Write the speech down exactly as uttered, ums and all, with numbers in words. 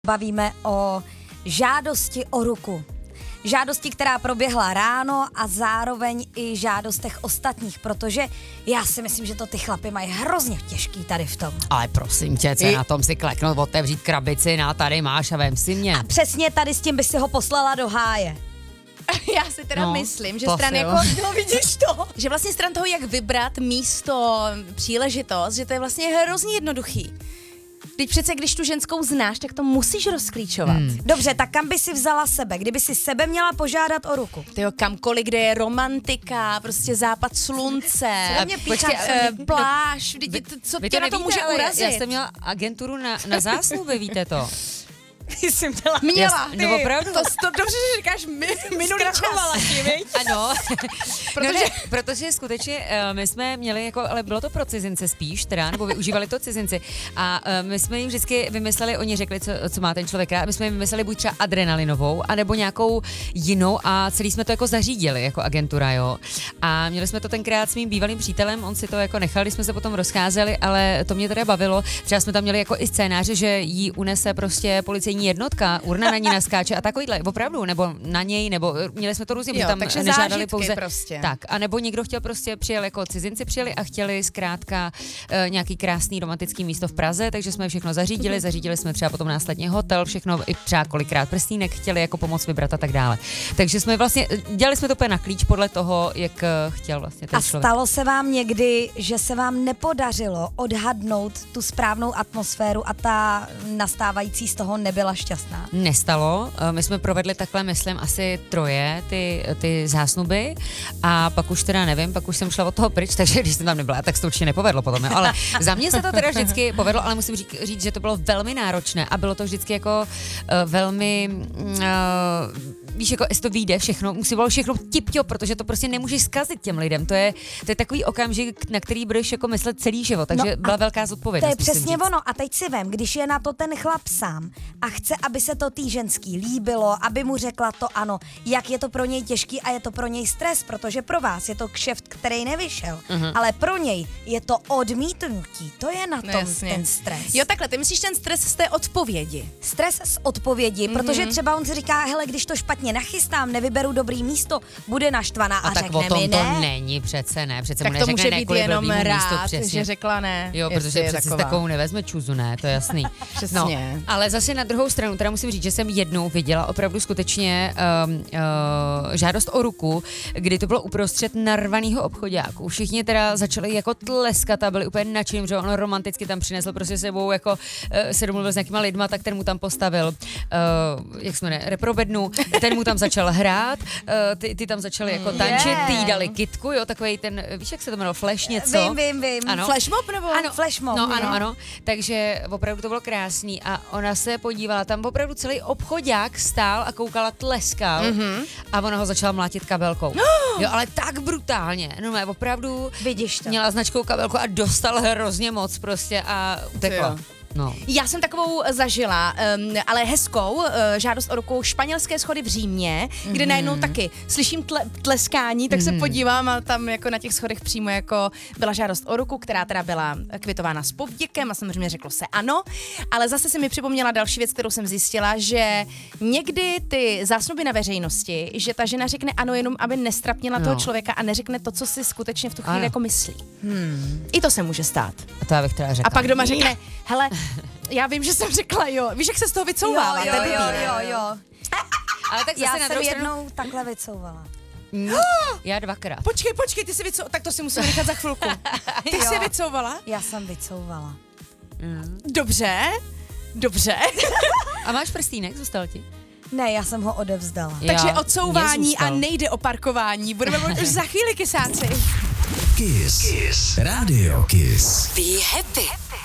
Bavíme o žádosti o ruku. Žádosti, která proběhla ráno a zároveň i žádostech ostatních, protože já si myslím, že to ty chlapy mají hrozně těžký tady v tom. Ale prosím tě, co I... na tom si kleknout, otevřít krabici, na tady máš a vem si mě. A přesně tady s tím by si ho poslala do háje. Já si teda no, myslím, že to stran jo. jako, no vidíš to, že vlastně stran toho, jak vybrat místo, příležitost, že to je vlastně hrozně jednoduchý. Teď přece, když tu ženskou znáš, tak to musíš rozklíčovat. Hmm. Dobře, tak kam by si vzala sebe? Kdyby si sebe měla požádat o ruku? Tyjo, kamkoliv, kde je romantika, prostě západ slunce, mě počkej, uh, pláž, vy, vy, co tě na to může urazit? Já jsem měla agenturu na, na zásluhy, víte to. Jsem měla. Měla. Jas, no opravdu. To, to dobře, že říkáš mi, minulý čas. Ano, protože... No ne, protože skutečně uh, my jsme měli jako, ale bylo to pro cizince spíš teda, nebo využívali to cizinci a uh, my jsme jim vždycky vymysleli, oni řekli, co, co má ten člověk rád, my jsme jim vymysleli buď třeba adrenalinovou, anebo nějakou jinou a celý jsme to jako zařídili jako agentura, jo. A měli jsme to tenkrát s mým bývalým přítelem, on si to jako nechal, když jsme se potom rozcházeli, ale to mě teda bavilo. Třeba jsme tam měli jako i scénáře, že jí unese prostě policejní jednotka, urna na ní naskáče a takovýhle, opravdu, nebo na něj, nebo měli jsme to různě, že tam nežádali pouze. Prostě. Tak, a nebo někdo chtěl prostě, přijel jako cizinci přijeli a chtěli zkrátka e, nějaký krásný romantický místo v Praze, takže jsme všechno zařídili, zařídili jsme třeba potom následně hotel, všechno i třeba kolikrát prstýnek chtěli jako pomoc vybrat a tak dále. Takže jsme vlastně, dělali jsme to úplně na klíč podle toho, jak chtěl vlastně ten a člověk. A stalo se vám někdy, že se vám nepodařilo odhadnout tu správnou atmosféru a ta nastávající z toho nebyla šťastná? Nestalo. My jsme provedli takhle, myslím, asi troje ty, ty zásnuby a pak už teda nevím, pak už jsem šla od toho pryč, takže když jsem tam nebyla, tak se to určitě nepovedlo potom. Jo. Ale za mě se to teda vždycky povedlo, ale musím říct, říct, že to bylo velmi náročné a bylo to vždycky jako uh, velmi, uh, víš, jako jestli to vyjde všechno, musí bylo všechno tip-top, protože to prostě nemůžeš zkazit těm lidem. To je, to je takový okamžik, na který budeš jako myslet celý život, takže no byla velká zodpovědnost. To je přesně ono. A teď si vem, když je na to ten chlap sám a chce, aby se to tý ženský líbilo, aby mu řekla to ano, jak je to pro něj těžký a je to pro něj stres, protože pro vás je to kšeft, který nevyšel, uh-huh. ale pro něj je to odmítnutí. To je na tom no, ten stres. Jo, takhle, ty myslíš ten stres z té odpovědi? Stres z odpovědi, mm-hmm. protože třeba on si říká, hele, když to špatně nachystám, nevyberu dobrý místo, bude naštvaná a, a tak řekne o tom mi to ne. není přece ne, přece tak mu to neřekne může ne, být kvůli jenom blbýmu rád, místu, přesně. že řekla ne. Jo, protože přece s takovou nevezme čuzu, ne, to je jasný. Přesně. No, ale zase na druhou stranu, teda musím říct, že jsem jednou viděla opravdu skutečně um, uh, žádost o ruku, kdy to bylo uprostřed narvanýho obchoďáku. Všichni teda začali jako tleskat a byli úplně nadšení, že on romanticky tam přinesl prostě sebou, jako uh, se domluvil s nějakýma lidma, tak ten mu tam postavil, uh, jak jsme ne, reprobednu, ten mu tam začal hrát, uh, ty, ty tam začali jako tančit, yeah. ty jí dali kitku, jo, takovej ten, víš, jak se to jmenuje, flash něco? Vím, vím, vím. Ano. Flashmob nebo? Ano, flashmob. No, ano, ano. Takže opravdu to bylo krásný a ona se podívala, tam opravdu celý obchoďák stál a koukala, tleskal mm-hmm. a ona ho začala mlátit kabelkou. Jo, ale tak brutálně. No, ne, opravdu vidíš to. Měla značkou kabelku a dostal hrozně moc prostě a utekla. No. Já jsem takovou zažila, um, ale hezkou uh, žádost o ruku španělské schody v Římě, mm-hmm. kde najednou taky slyším tle, tleskání, tak mm-hmm. se podívám a tam jako na těch schodech přímo jako byla žádost o ruku, která teda byla kvitována s povděkem a samozřejmě řeklo se ano, ale zase se mi připomněla další věc, kterou jsem zjistila, že někdy ty zásnuby na veřejnosti, že ta žena řekne ano jenom, aby nestrapnila no. toho člověka a neřekne to, co si skutečně v tu chvíli ano. jako myslí. Hmm. I to se může stát. A to já bych teda řekla. A pak doma řekne, hele, já vím, že jsem řekla jo. Víš, jak se z toho vycouvává? Jo, jo, jo, jo, jo. Ale tak já zase jsem na jednou stranu... takhle vycouvala. Mm, já dvakrát. Počkej, počkej, ty jsi vycouvala. Tak to si musím nechat za chvilku. Ty jsi vycouvala? Já jsem vycouvala. Mm. Dobře, dobře. A máš prstýnek, zůstal ti? Ne, já jsem ho odevzdala. Já, takže odcouvání a nejde o parkování. Budeme mluvit už za chvíli, kysáci. Kiss. Kiss. Radio Kiss. Be happy.